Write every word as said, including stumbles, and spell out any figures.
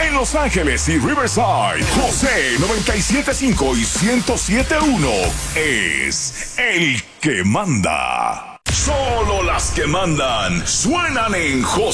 En Los Ángeles y Riverside, José noventa y siete punto cinco y ciento siete punto uno es el que manda. Solo las que mandan suenan en José.